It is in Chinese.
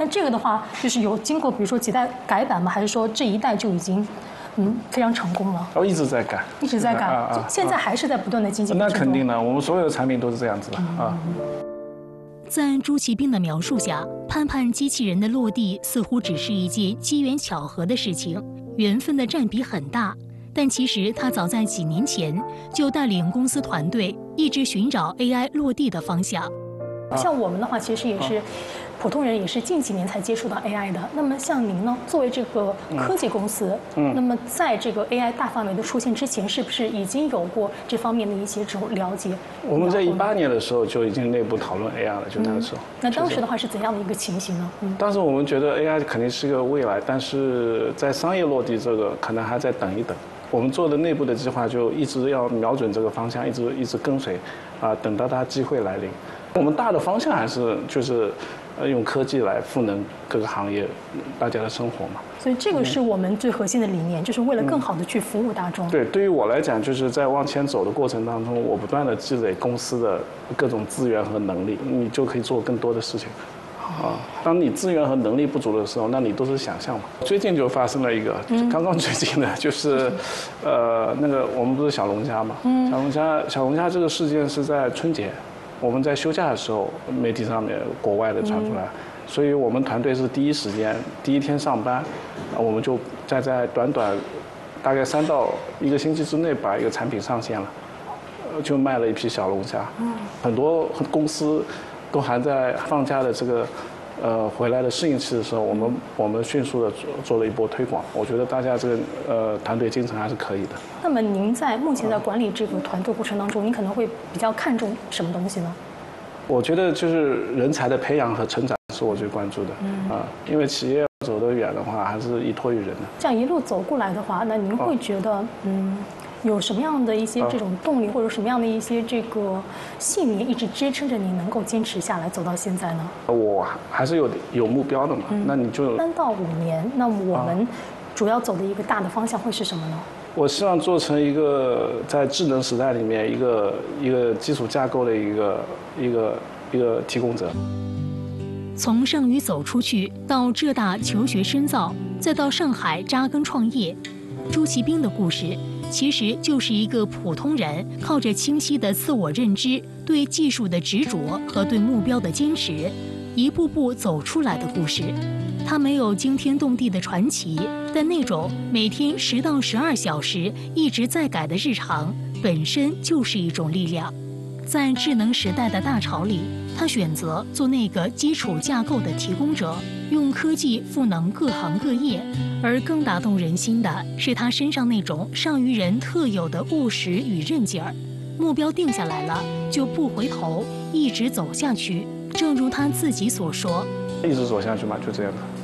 这个的话，就是有经过比如说几代改版吗？还是说这一代就已经非常成功了？ 一直在改， 一直在改，现在还是在不断的精进。 那肯定的，我们所有的产品都是这样子的啊。 在朱其兵的描述下，盼盼机器人的落地似乎只是一件机缘巧合的事情，缘分的占比很大。但其实他早在几年前就带领公司团队一直寻找 AI 落地的方向。 像我们的话，其实也是普通人，也是近几年才接触到 AI 的。那么像您呢，作为这个科技公司，那么在这个 AI 大范围的出现之前，是不是已经有过这方面的一些这种了解？ 我们在18年的时候就已经内部讨论 AI 了，就那个时候。 那当时的话是怎样的一个情形呢？ 当时我们觉得 AI 肯定是个未来，但是在商业落地这个可能还在等一等。我们做的内部的计划就一直要瞄准这个方向，一直跟随，等到它机会来临。我们大的方向还是就是用科技来赋能各个行业大家的生活嘛。 所以这个是我们最核心的理念，就是为了更好的去服务大众。 对，对于我来讲，就是在往前走的过程当中，我不断的积累公司的各种资源和能力，你就可以做更多的事情。当你资源和能力不足的时候，那你都是想象嘛。最近就发生了一个，刚刚最近的，就是那个我们不是小龙虾嘛？小龙虾这个事件是在春节，我们在休假的时候，媒体上面国外的传出来，所以我们团队是第一时间第一天上班，我们就在短大概3到1个星期之内把一个产品上线了，就卖了一批小龙虾。很多公司都还在放假的这个回来的适应期的时候，我们迅速的做了一波推广。我觉得大家这个团队精神还是可以的。 那么您在目前在管理这个团队过程当中，您可能会比较看重什么东西呢？ 我觉得就是人才的培养和成长是我最关注的。因为企业走得远的话，还是依托于人的。 这样一路走过来的话，那您会觉得有什么样的一些这种动力，或者什么样的一些这个信念，一直支撑着你能够坚持下来，走到现在呢？ 我还是有目标的嘛。那你就 3到5年，那我们主要走的一个大的方向会是什么呢？ 我希望做成一个在智能时代里面一个基础架构的一个提供者。 从上虞走出去，到浙大求学深造，再到上海扎根创业，朱其兵的故事其实就是一个普通人靠着清晰的自我认知、对技术的执着和对目标的坚持，一步步走出来的故事。它没有惊天动地的传奇，但那种每天10到12小时一直在改的日常，本身就是一种力量。在智能时代的大潮里，他选择做那个基础架构的提供者，用科技赋能各行各业。而更打动人心的是他身上那种上虞人特有的务实与韧劲儿。目标定下来了，就不回头，一直走下去。正如他自己所说， 一直走下去嘛，就这样的。